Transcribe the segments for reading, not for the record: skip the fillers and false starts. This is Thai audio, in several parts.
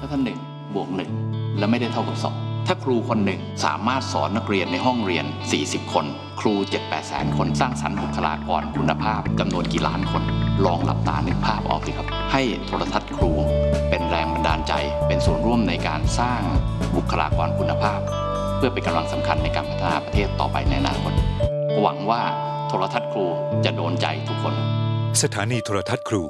ถ้าท่าน1 บวก 1และไม่ได้เท่ากับ2ถ้าครูคนหนึ่งสามารถสอนนักเรียนในห้องเรียน40 คนครู 7-8 แสนคนสร้างสรรค์บุคลากรคุณภาพจำนวนกี่ล้านคนลองหลับตานึกภาพออกสิครับให้โทรทัศน์ครูเป็นแรงบันดาลใจเป็นส่วนร่วมในการสร้างบุคลากรคุณภาพเพื่อเป็นกำลังสำคัญในการพัฒนาประเทศต่อไปในอนาคตหวังว่าโทรทัศน์ครูจะโดนใจทุกคนสถานีโทรทัศน์ครู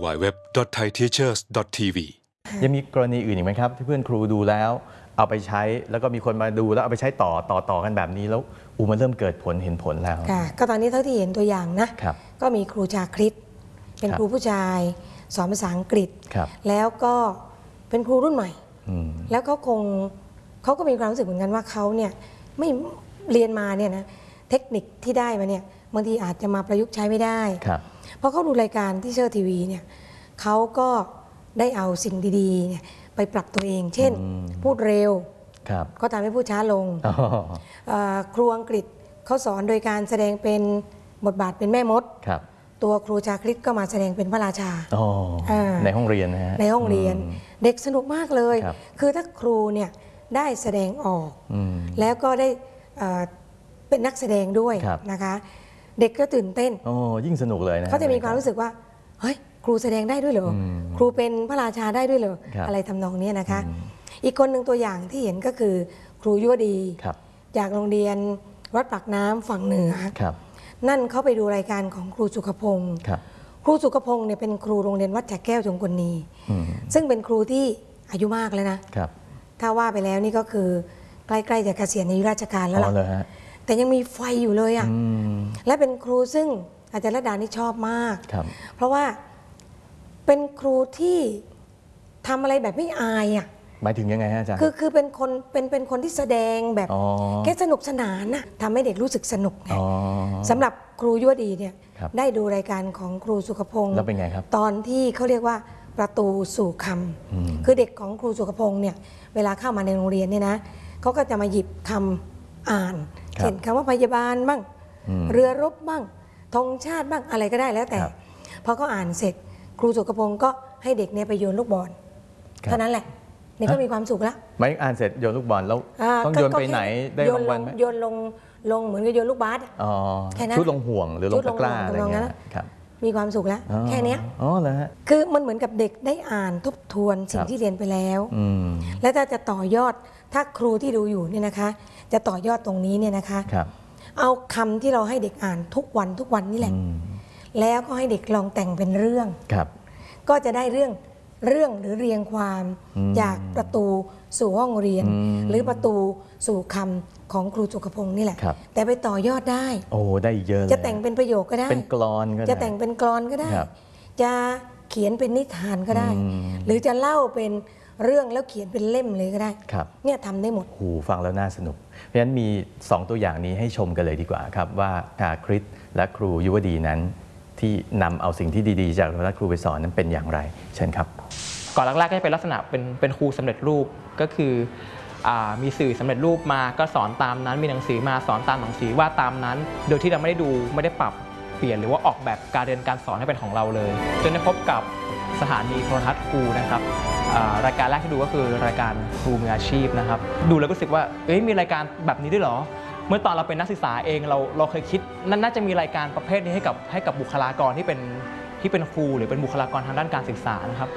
www.thaiteachers.tv ยังมีกรณีอื่นอีกไหมครับที่เพื่อนครูดูแล้วเอาไปใช้แล้วก็มีคนมาดูแล้วเอาไปใช้ต่อกันแบบนี้แล้วมันเริ่มเกิดผลเห็นผลแล้วค่ะก็ตอนนี้เท่าที่เห็นตัวอย่างนะก็มีครูชาคริตเป็นครูผู้ชายสอนภาษาอังกฤษแล้วก็เป็นครูรุ่นใหม่แล้วเขาก็มีความรู้สึกเหมือนกันว่าเขาเนี่ยไม่เรียนมาเนี่ยนะเทคนิคที่ได้มาเนี่ยบางทีอาจจะมาประยุกต์ใช้ไม่ได้เพราะเขาดูรายการที่เชิดทีวีเนี่ยเขาก็ได้เอาสิ่งดีๆเนี่ยไปปรับตัวเองเช่นพูดเร็วก็ทำให้พูดช้าลงครูอังกฤษเขาสอนโดยการแสดงเป็นบทบาทเป็นแม่มดตัวครูชาคริตก็มาแสดงเป็นพระราชาในห้องเรียนนะฮะในห้องเรียนเด็กสนุกมากเลยคือถ้าครูเนี่ยได้แสดงออกแล้วก็ได้เป็นนักแสดงด้วยนะคะเด็กก็ตื่นเต้นยิ่งสนุกเลยนะเขาจะมีความรู้สึกว่าเฮ้ยครูแสดงได้ด้วยเหรอครูเป็นพระราชาได้ด้วยเหรออะไรทำนองนี้นะคะอีกคนหนึ่งตัวอย่างที่เห็นก็คือครูยุวดีจากโรงเรียนวัดปากน้ำฝั่งเหนือนั่นเขาไปดูรายการของครูสุขพงศ์ครูสุขพงศ์เนี่ยเป็นครูโรงเรียนวัดจากแก้วจงกลนีซึ่งเป็นครูที่อายุมากแล้วนะถ้าว่าไปแล้วนี่ก็คือใกล้ๆจะเกษียณอายุราชการแล้วล่ะแต่ยังมีไฟอยู่เลยอ่ะและเป็นครูซึ่งอาจารย์ระดานี่ชอบมากเพราะว่าเป็นครูที่ทำอะไรแบบไม่อายอ่ะหมายถึงยังไงฮะอาจารย์คือเป็นคนที่แสดงแบบแค่สนุกสนานนะทำให้เด็กรู้สึกสนุกไงสำหรับครูยุวดีเนี่ยได้ดูรายการของครูสุขพงศ์แล้วเป็นไงครับตอนที่เขาเรียกว่าประตูสู่คำคือเด็กของครูสุขพงศ์เนี่ยเวลาเข้ามาในโรงเรียนเนี่ยนะเขาก็จะมาหยิบคำอ่านเช่นคำว่าพยาบาลบ้างเรือรบบ้างธงชาติบ้างอะไรก็ได้แล้วแต่พอเขาอ่านเสร็จครูสุขพงศ์ก็ให้เด็กเนี่ยไปโยนลูกบอลเท่านั้นแหละนี่ก็มีความสุขแล้วไม่อ่านเสร็จโยนลูกบอลแล้วต้องโยนไปไหนได้รางวัลไหมโยนลงเหมือนกับโยนลูกบาสแค่นั้นชุดลงห่วงหรือลงตะกร้าอะไรเงี้ยมีความสุขแล้วแค่นี้เหรอฮะคือมันเหมือนกับเด็กได้อ่านทบทวนสิ่งที่เรียนไปแล้วและถ้าจะต่อยอดถ้าครูที่ดูอยู่เนี่ยนะคะจะต่อยอดตรงนี้เนี่ยนะคะเอาคำที่เราให้เด็กอ่านทุกวันนี่แหละแล้วก็ให้เด็กลองแต่งเป็นเรื่องก็จะได้เรื่องหรือเรียงความจากประตูสู่ห้องเรียนหรือประตูสู่คำของครูสุขพงศ์นี่แหละแต่ไปต่อยอดได้ได้เยอะจะแต่งเป็นประโยคก็ได้เป็นกลอนก็ได้จะแต่งเป็นกลอนก็ได้จะเขียนเป็นนิทานก็ได้หรือจะเล่าเป็นเรื่องแล้วเขียนเป็นเล่มเลยก็ได้เนี่ยทำได้หมดฟังแล้วน่าสนุกเพราะฉะนั้นมี2ตัวอย่างนี้ให้ชมกันเลยดีกว่าครับว่าชาคริตและครูยุวดีนั้นที่นำเอาสิ่งที่ดีๆจากโรงเรียนครูไปสอนนั้นเป็นอย่างไรเชิญครับก่อนแรกๆก็จะเป็นลักษณะเป็นครูสำเร็จรูปก็คือมีสื่อสำเร็จรูปมาก็สอนตามนั้นมีหนังสือมาสอนตามหนังสือว่าตามนั้นโดยที่เราไม่ได้ดูไม่ได้ปรับเปลี่ยนหรือว่าออกแบบการเรียนการสอนให้เป็นของเราเลยจนได้พบกับสถานีโทรทัศน์ครูนะครับรายการแรกที่ดูก็คือรายการครูมืออาชีพนะครับดูแล้วก็รู้สึกว่ามีรายการแบบนี้ด้วยเหรอเมื่อตอนเราเป็นนักศึกษาเองเราเคยคิดน่าจะมีรายการประเภทนี้ให้กับบุคลากรที่เป็นครูหรือเป็นบุคลากรทางด้านการศึกษานะครับ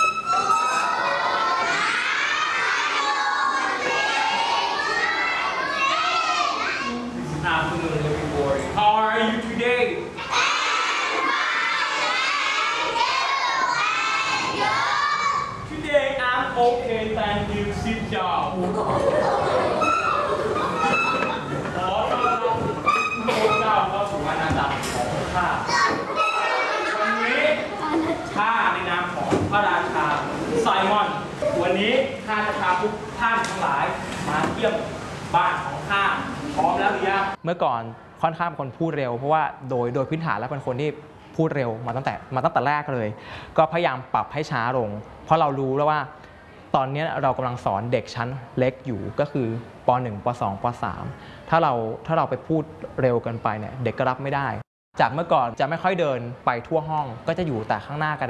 Afternoon, everybody. How are you today? Today I'm okay, thank you. Sit down. ขอต้อนรับพระเจ้าเข้าสู่อาณาจักรของข้าวันนี้ข้าในนามของพระราชาไซมอนวันนี้ข้าจะพาทุกท่านทั้งหลายมาเที่ยวบ้านของข้าพร้อมแล้วหรือยังเมื่อก่อนค่อนข้างเป็นคนพูดเร็วเพราะว่าโดยพื้นฐานแล้วเป็นคนที่พูดเร็วมาตั้งแต่แรกเลยก็พยายามปรับให้ช้าลงเพราะเรารู้แล้วว่าตอนนี้เรากำลังสอนเด็กชั้นเล็กอยู่ก็คือป .1 ป .2 ป .3 ถ้าเราไปพูดเร็วเกินไปเนี่ยเด็กก็รับไม่ได้จากเมื่อก่อนจะไม่ค่อยเดินไปทั่วห้องก็จะอยู่แต่ข้างหน้ากระดาน